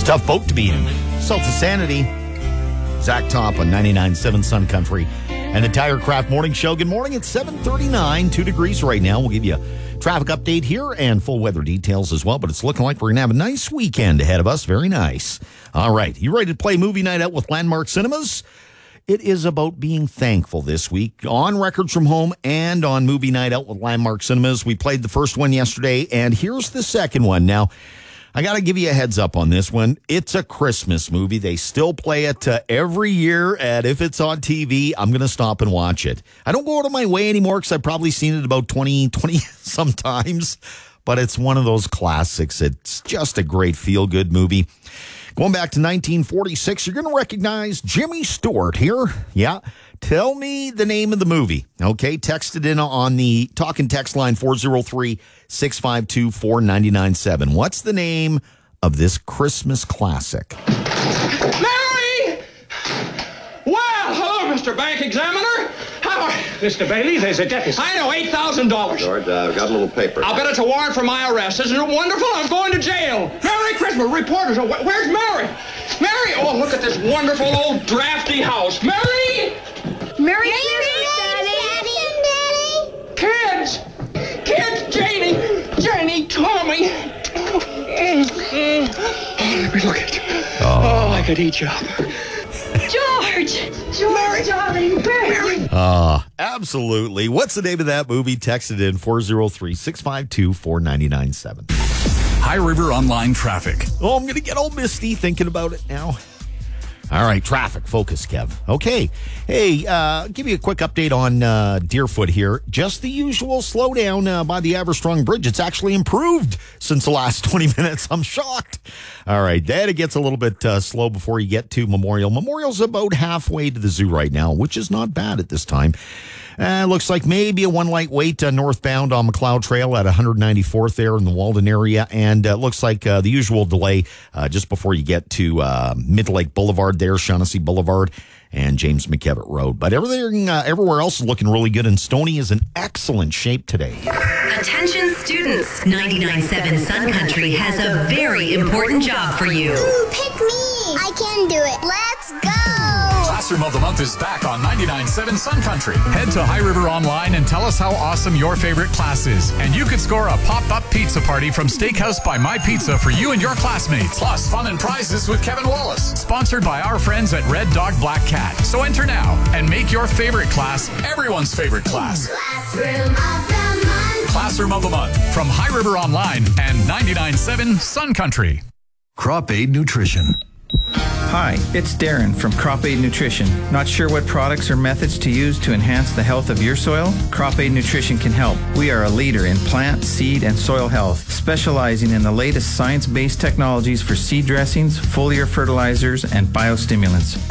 Tough boat to be in. Salt to Sanity. Zach Top on 99.7 Sun Country and the Tire Craft Morning Show. Good morning. It's 7:39, 2 degrees right now. We'll give you a traffic update here and full weather details as well. But it's looking like we're going to have a nice weekend ahead of us. Very nice. All right. You ready to play Movie Night Out with Landmark Cinemas? It is about being thankful this week on Records from Home and on Movie Night Out with Landmark Cinemas. We played the first one yesterday, and here's the second one. Now, I got to give you a heads up on this one. It's a Christmas movie. They still play it every year, and if it's on TV, I'm going to stop and watch it. I don't go out of my way anymore because I've probably seen it about 20 sometimes, but it's one of those classics. It's just a great feel-good movie. Going back to 1946, you're going to recognize Jimmy Stewart here. Yeah. Tell me the name of the movie. Okay. Text it in on the talk and text line 403-652-4997. What's the name of this Christmas classic? Mary! Well, hello, Mr. Bank Examiner. How are you? Mr. Bailey, there's a deficit. I know, $8,000. George, I've got a little paper. I'll bet it's a warrant for my arrest. Isn't it wonderful? I'm going to jail. Merry Christmas. Reporters. Where's Mary? Mary! Oh, look at this wonderful old drafty house. Mary! Merry Christmas, Daddy! Kids! Janie, Tommy. Let me look at you. Oh, I could eat you up. George, darling, Mary. Absolutely. What's the name of that movie? Text it in 403-652-4997. High River Online Traffic. Oh, I'm going to get all misty thinking about it now. All right, traffic focus, Kev. Okay. Hey, give you a quick update on Deerfoot here. Just the usual slowdown by the Everstrong Bridge. It's actually improved since the last 20 minutes. I'm shocked. All right, then it gets a little bit slow before you get to Memorial. Memorial's about halfway to the zoo right now, which is not bad at this time. Looks like maybe a one-light wait northbound on McLeod Trail at 194th there in the Walden area. And looks like the usual delay just before you get to Mid-Lake Boulevard there, Shaughnessy Boulevard, and James McKevitt Road. But everything everywhere else is looking really good, and Stoney is in excellent shape today. Attention students, 99.7 Sun Country has a very important job for you. Ooh, pick me. I can do it. Let's go. Classroom of the Month is back on 99.7 Sun Country. Head to High River Online and tell us how awesome your favorite class is. And you could score a pop-up pizza party from Steakhouse by My Pizza for you and your classmates. Plus, fun and prizes with Kevin Wallace. Sponsored by our friends at Red Dog Black Cat. So enter now and make your favorite class everyone's favorite class. Classroom of the Month. Classroom of the Month from High River Online and 99.7 Sun Country. Crop Aid Nutrition. Hi, it's Darren from Crop Aid Nutrition. Not sure what products or methods to use to enhance the health of your soil? Crop Aid Nutrition can help. We are a leader in plant, seed, and soil health, specializing in the latest science-based technologies for seed dressings, foliar fertilizers, and biostimulants.